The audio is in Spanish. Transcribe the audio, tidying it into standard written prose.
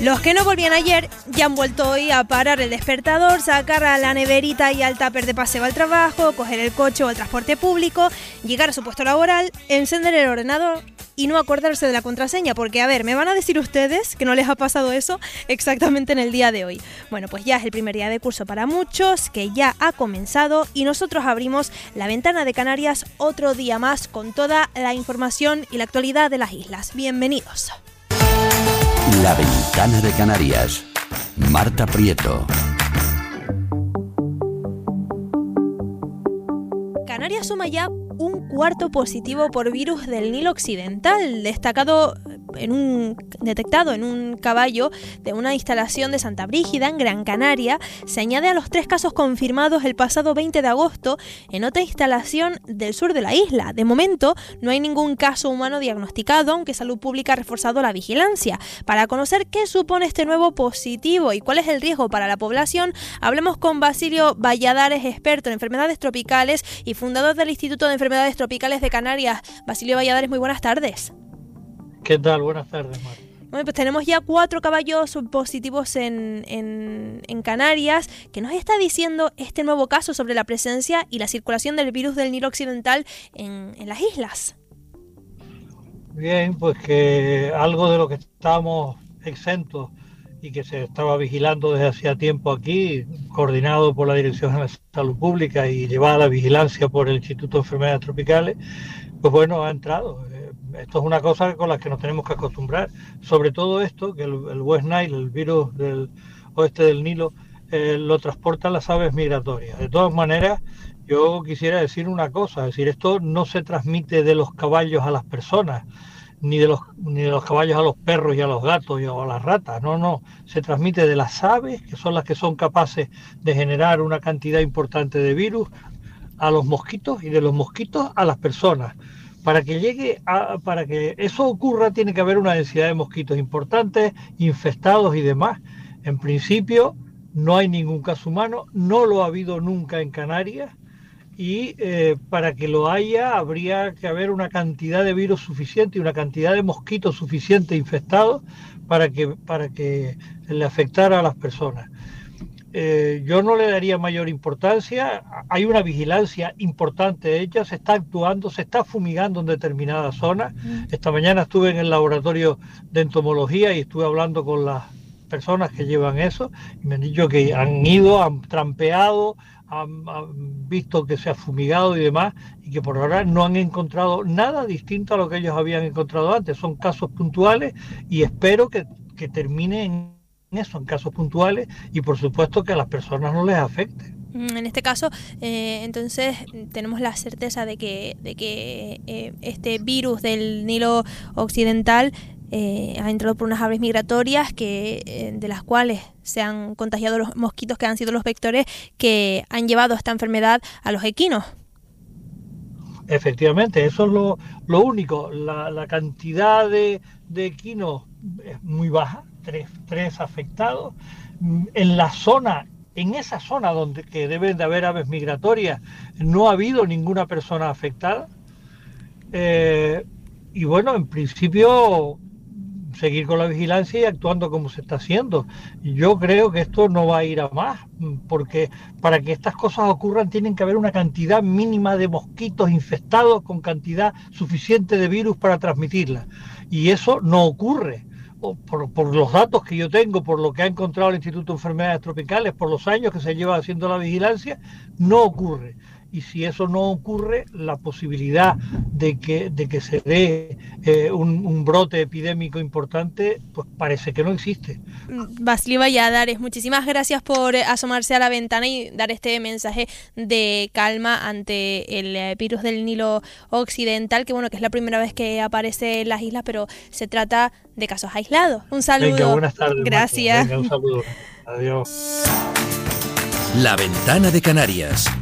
Los que no volvían ayer ya han vuelto hoy a parar el despertador, sacar a la neverita y al tupper de paseo al trabajo, coger el coche o el transporte público, llegar a su puesto laboral, encender el ordenador y no acordarse de la contraseña, porque a ver, me van a decir ustedes que no les ha pasado eso exactamente en el día de hoy. Bueno, pues ya es el primer día de curso para muchos, que ya ha comenzado y nosotros abrimos la ventana de Canarias otro día más con toda la información y la actualidad de las islas. Bienvenidos. La ventana de Canarias. Marta Prieto. Canarias suma ya un cuarto positivo por virus del Nilo Occidental, detectado en un caballo de una instalación de Santa Brígida, en Gran Canaria. Se añade a los 3 casos confirmados el pasado 20 de agosto en otra instalación del sur de la isla. De momento, no hay ningún caso humano diagnosticado, aunque Salud Pública ha reforzado la vigilancia. Para conocer qué supone este nuevo positivo y cuál es el riesgo para la población, hablemos con Basilio Valladares, experto en enfermedades tropicales y fundador del Instituto de Enfermedades Tropicales de Canarias. Basilio Valladares, muy buenas tardes. ¿Qué tal? Buenas tardes, Marta. Bueno, pues tenemos ya 4 caballos positivos en Canarias. ¿Qué nos está diciendo este nuevo caso sobre la presencia y la circulación del virus del Nilo Occidental en las islas? Bien, pues que algo de lo que estábamos exentos y que se estaba vigilando desde hacía tiempo aquí, coordinado por la Dirección General de Salud Pública y llevada a la vigilancia por el Instituto de Enfermedades Tropicales, pues bueno, ha entrado. Esto es una cosa con la que nos tenemos que acostumbrar. Sobre todo esto, que el West Nile, el virus del oeste del Nilo, lo transportan las aves migratorias. De todas maneras, yo quisiera decir una cosa, es decir, esto no se transmite de los caballos a las personas, ni de los caballos a los perros y a los gatos y a las ratas, no, se transmite de las aves, que son las que son capaces de generar una cantidad importante de virus, a los mosquitos y de los mosquitos a las personas. Para que eso ocurra tiene que haber una densidad de mosquitos importantes, infestados y demás. En principio no hay ningún caso humano, no lo ha habido nunca en Canarias y para que lo haya habría que haber una cantidad de virus suficiente y una cantidad de mosquitos suficiente infestados para que le afectara a las personas. Yo no le daría mayor importancia, hay una vigilancia importante hecha, se está actuando, se está fumigando en determinadas zonas. Esta mañana estuve en el laboratorio de entomología y estuve hablando con las personas que llevan eso y me han dicho que han ido, han trampeado, han visto que se ha fumigado y demás y que por ahora no han encontrado nada distinto a lo que ellos habían encontrado antes. Son casos puntuales y espero que terminen eso, en casos puntuales y por supuesto que a las personas no les afecte. En este caso, entonces tenemos la certeza de que este virus del Nilo Occidental ha entrado por unas aves migratorias de las cuales se han contagiado los mosquitos que han sido los vectores que han llevado esta enfermedad a los equinos. Efectivamente, eso es lo único. La cantidad de equinos es muy baja, 3 afectados. En esa zona que deben de haber aves migratorias, no ha habido ninguna persona afectada. Y bueno, en principio seguir con la vigilancia y actuando como se está haciendo. Yo creo que esto no va a ir a más, porque para que estas cosas ocurran tienen que haber una cantidad mínima de mosquitos infestados con cantidad suficiente de virus para transmitirla. Y eso no ocurre. Por los datos que yo tengo, por lo que ha encontrado el Instituto de Enfermedades Tropicales, por los años que se lleva haciendo la vigilancia, no ocurre. Y si eso no ocurre, la posibilidad de que se dé un brote epidémico importante, pues parece que no existe. Basilio Valladares, muchísimas gracias por asomarse a la ventana y dar este mensaje de calma ante el virus del Nilo Occidental, que es la primera vez que aparece en las islas, pero se trata de casos aislados. Un saludo. Venga, buenas tardes. Gracias. Venga, un saludo. Adiós. La ventana de Canarias.